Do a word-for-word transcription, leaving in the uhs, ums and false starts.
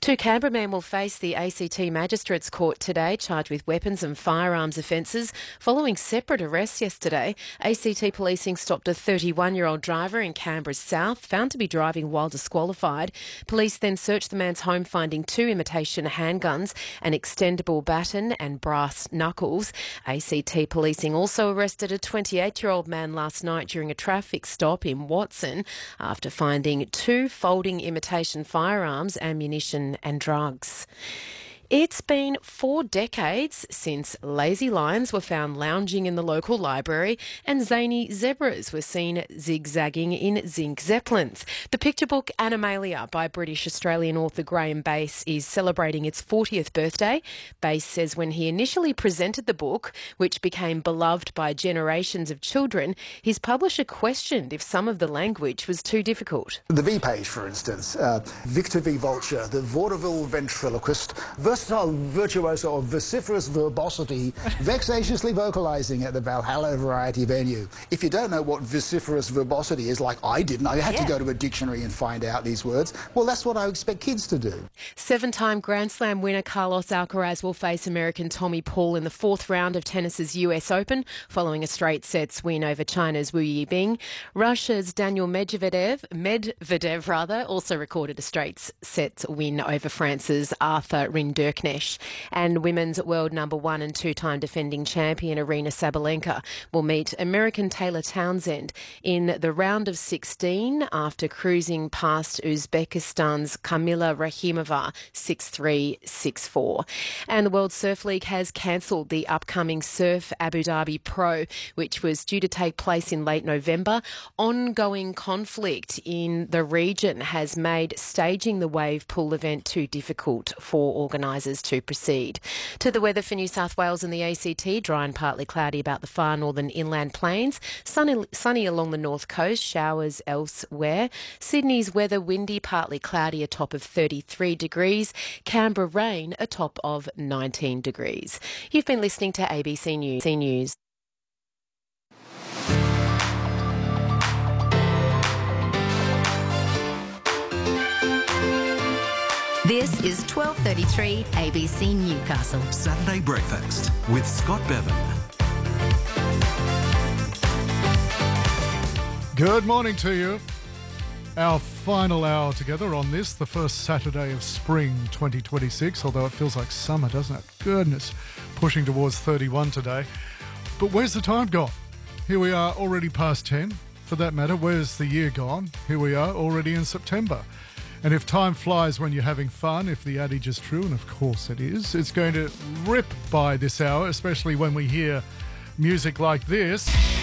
Two Canberra men will face the A C T Magistrates Court today, charged with weapons and firearms offences following separate arrests yesterday. A C T policing stopped a thirty-one-year-old driver in Canberra's south, found to be driving while disqualified. Police then searched the man's home, finding two imitation handguns, an extendable baton and brass knuckles. A C T policing also arrested a twenty-eight-year-old man last night during a traffic stop in Watson after finding two folding imitation firearms, ammunition and drugs. It's been four decades since lazy lions were found lounging in the local library and zany zebras were seen zigzagging in zinc zeppelins. The picture book Animalia by British-Australian author Graham Bass is celebrating its fortieth birthday. Bass says when he initially presented the book, which became beloved by generations of children, his publisher questioned if some of the language was too difficult. The V page, for instance, uh, Victor V. Vulture, the vaudeville ventriloquist, versatile virtuoso of vociferous verbosity, vexatiously vocalising at the Valhalla Variety venue. If you don't know what vociferous verbosity is, like I didn't, I had yeah. to go to a dictionary and find out these words. Well, that's what I expect kids to do. Seven-time Grand Slam winner Carlos Alcaraz will face American Tommy Paul in the fourth round of tennis's U S Open, following a straight sets win over China's Wu Yibing. Russia's Daniil Medvedev, Medvedev rather, also recorded a straight sets win over France's Arthur Rinderknecht. And women's world number one and two-time defending champion Aryna Sabalenka will meet American Taylor Townsend in the round of sixteen after cruising past Uzbekistan's Kamila Rahimova six three, six four. And the World Surf League has cancelled the upcoming Surf Abu Dhabi Pro, which was due to take place in late November. Ongoing conflict in the region has made staging the wave pool event too difficult for organisers to proceed. To the weather for New South Wales and the A C T, dry and partly cloudy about the far northern inland plains, sunny, sunny along the north coast, showers elsewhere. Sydney's weather windy, partly cloudy, a top of thirty-three degrees. Canberra rain, a top of nineteen degrees. You've been listening to A B C News. News. This is twelve thirty-three A B C Newcastle. Saturday Breakfast with Scott Bevan. Good morning to you. Our final hour together on this, the first Saturday of spring twenty twenty-six, although it feels like summer, doesn't it? Goodness, pushing towards thirty-one today. But where's the time gone? Here we are already past ten. For that matter, where's the year gone? Here we are already in September. And if time flies when you're having fun, if the adage is true, and of course it is, it's going to rip by this hour, especially when we hear music like this.